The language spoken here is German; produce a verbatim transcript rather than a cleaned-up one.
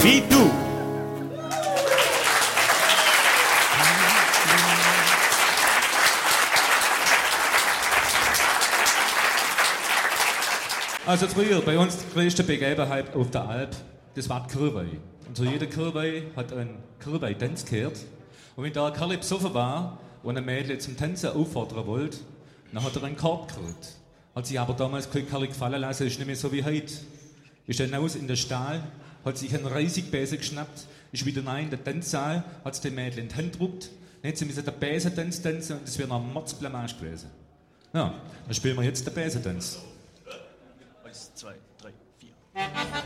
wie du. Also früher, bei uns die größte Begebenheit auf der Alp, das war die Kirwei. Und so jeder Kirwei hat einen Kirwei-Tanz gehört. Und wenn da ein Kerl besoffen war und ein Mädchen zum Tanzen auffordern wollte, dann hat er einen Korb gekriegt. Hat sich aber damals kein Kerl gefallen lassen, ist nicht mehr so wie heute. Ist dann aus in den Stall, hat sich einen Reissigbesen geschnappt, ist wieder rein in den Tanzsaal, hat es dem Mädchen in die Hand gedrückt, dann hat sie müssen den Besentanz tanzen und das wäre noch ein Mordsblamage gewesen. Ja, dann spielen wir jetzt den Besentanz. Eins, zwei, drei, vier.